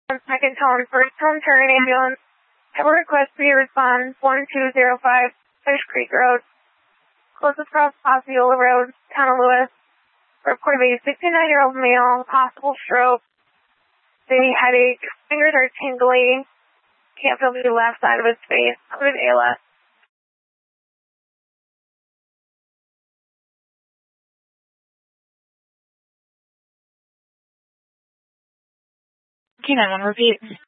second tone, first tone turn ambulance. Have a request for your response, 1205 Fish Creek Road. Closest cross Osceola Road, Town of Lewis. Report of a 69-year-old male, possible stroke. The headache, fingers are tingling. Can't feel the left side of his face. What is ALS? K9-1, repeat.